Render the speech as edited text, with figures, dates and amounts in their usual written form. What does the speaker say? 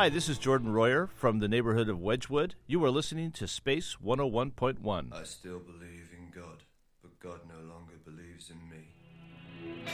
Hi, this is Jordan Royer from the neighborhood of Wedgwood. You are listening to Space 101.1. I still believe in God, but God no longer believes in me.